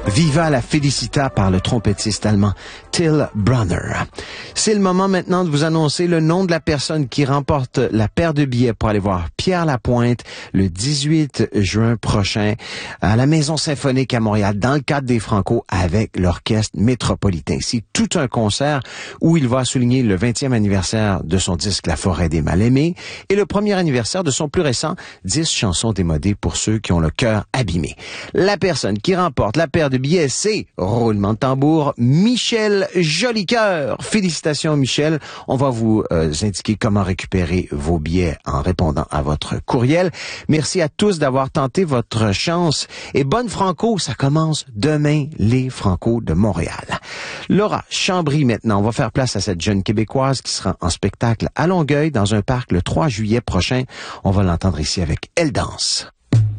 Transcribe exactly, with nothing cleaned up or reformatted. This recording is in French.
Viva la Felicita par le trompettiste allemand Till Brunner. C'est le moment maintenant de vous annoncer le nom de la personne qui remporte la paire de billets pour aller voir Pierre Lapointe le dix-huit juin prochain à la Maison Symphonique à Montréal dans le cadre des Franco avec l'Orchestre Métropolitain. C'est tout un concert où il va souligner le vingtième anniversaire de son disque La Forêt des Mal-Aimés et le premier anniversaire de son plus récent dix chansons démodées pour ceux qui ont le cœur abîmé. La personne qui remporte la paire de billets, c'est, roulement de tambour, Michel Jolicoeur. Félicitations, Michel. On va vous euh, indiquer comment récupérer vos billets en répondant à votre courriel. Merci à tous d'avoir tenté votre chance. Et bonne Franco, ça commence demain, les Franco de Montréal. Laura Chambry, maintenant, on va faire place à cette jeune Québécoise qui sera en spectacle à Longueuil dans un parc le trois juillet prochain. On va l'entendre ici avec Elle danse.